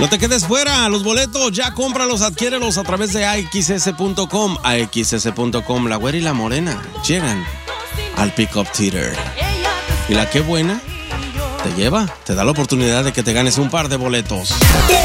No te quedes fuera, los boletos ya cómpralos, adquiérelos a través de AXS.com. AXS.com, la güera y la morena llegan al Pickup Theater. Y la que buena te lleva, te da la oportunidad de que te ganes un par de boletos.